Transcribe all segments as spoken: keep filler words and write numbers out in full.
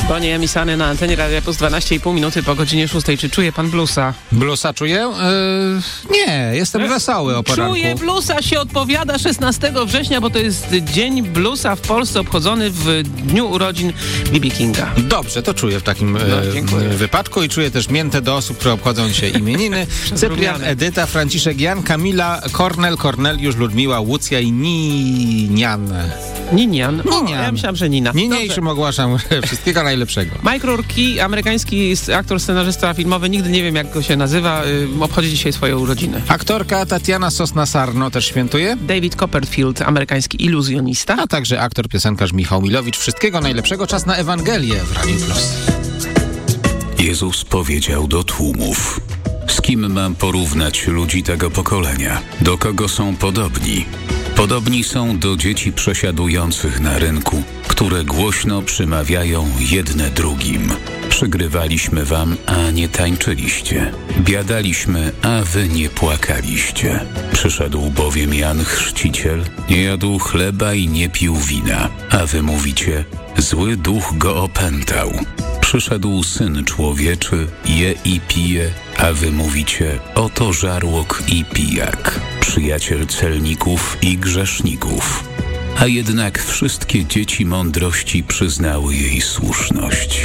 Bonnie M i Sunny na antenie Radia Plus, dwanaście i pół minuty po godzinie szóstej. Czy czuje pan bluesa? Bluesa czuję? Yy, nie, jestem e? wesoły o poranku. Czuję bluesa się odpowiada szesnastego września, bo to jest Dzień Bluesa w Polsce obchodzony w dniu urodzin B B Kinga. Dobrze, to czuję w takim no, e, wypadku i czuję też miętę do osób, które obchodzą dzisiaj imieniny. Cyprian, Edyta, Franciszek, Jan, Kamila, Kornel, Korneliusz, Ludmiła, Łucja i Ninian. Ninian? O, Ninian. ja myślałam, że Nina. Niniejszym ogłaszam wszystkiego najlepszego. Mike Rourke, amerykański aktor, scenarzysta filmowy, nigdy nie wiem jak go się nazywa, y, obchodzi dzisiaj swoje urodziny. Aktorka Tatiana Sosna-Sarno też świętuje. David Copperfield, amerykański iluzjonista. A także aktor, piosenkarz Michał Milowicz. Wszystkiego najlepszego. Czas na Ewangelię w Radiu Plus. Jezus powiedział do tłumów: z kim mam porównać ludzi tego pokolenia? Do kogo są podobni? Podobni są do dzieci przesiadujących na rynku, które głośno przymawiają jedne drugim. Przygrywaliśmy wam, a nie tańczyliście. Biadaliśmy, a wy nie płakaliście. Przyszedł bowiem Jan Chrzciciel, nie jadł chleba i nie pił wina, a wy mówicie: zły duch go opętał. Przyszedł Syn Człowieczy, je i pije, a wy mówicie: oto żarłok i pijak, przyjaciel celników i grzeszników. A jednak wszystkie dzieci mądrości przyznały jej słuszność.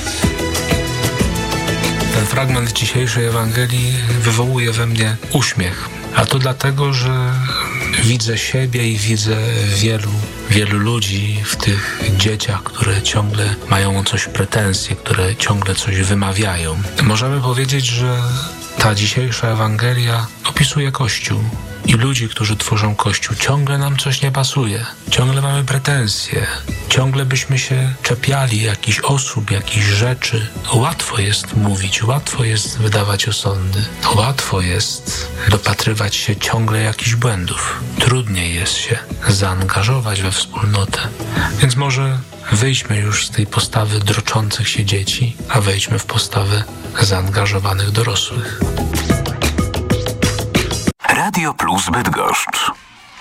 Ten fragment dzisiejszej Ewangelii wywołuje we mnie uśmiech. A to dlatego, że widzę siebie i widzę wielu, wielu ludzi w tych dzieciach, które ciągle mają o coś pretensje, które ciągle coś wymawiają. Możemy powiedzieć, że ta dzisiejsza Ewangelia opisuje Kościół i ludzi, którzy tworzą Kościół. Ciągle nam coś nie pasuje, ciągle mamy pretensje, ciągle byśmy się czepiali jakichś osób, jakichś rzeczy. Łatwo jest mówić, łatwo jest wydawać osądy, łatwo jest dopatrywać się ciągle jakichś błędów. Trudniej jest się zaangażować we wspólnotę. Więc może wyjdźmy już z tej postawy droczących się dzieci, a wejdźmy w postawę zaangażowanych dorosłych. Radio Plus Bydgoszcz.